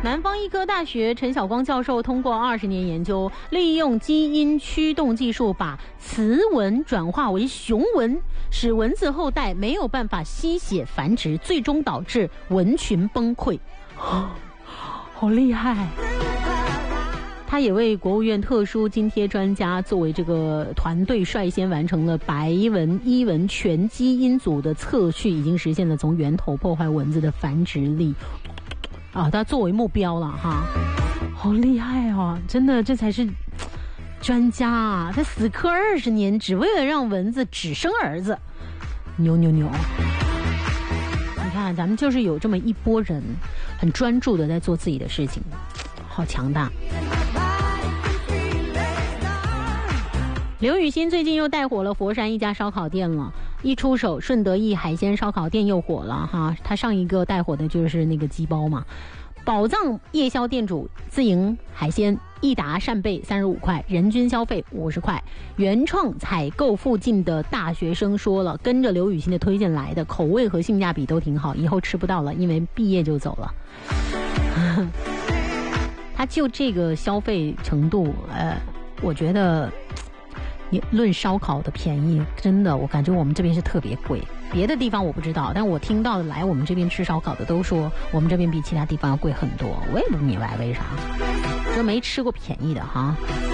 南方医科大学陈晓光教授通过20年研究，利用基因驱动技术，把雌蚊转化为雄蚊，使蚊子后代没有办法吸血繁殖，最终导致蚊群崩溃。好厉害！他也为国务院特殊津贴专家作为这个团队率先完成了白蚊、伊蚊全基因组的测序，已经实现了从源头破坏蚊子的繁殖力。他作为目标了哈，好厉害哦！真的，这才是专家啊！他死磕20年，只为了让蚊子只生儿子，牛！你看，咱们就是有这么一波人，很专注的在做自己的事情，好强大。刘雨欣最近又带火了佛山一家烧烤店了，一出手顺德一海鲜烧烤店又火了哈。他上一个带火的就是那个鸡包嘛。宝藏夜宵店主自营海鲜，一打扇贝35块，人均消费50块。原创采购附近的大学生说了，跟着刘雨欣的推荐来的，口味和性价比都挺好，以后吃不到了，因为毕业就走了。他就这个消费程度，我觉得你论烧烤的便宜，真的我感觉我们这边是特别贵，别的地方我不知道，但我听到来我们这边吃烧烤的都说我们这边比其他地方要贵很多，我也不明白为啥，就没吃过便宜的哈。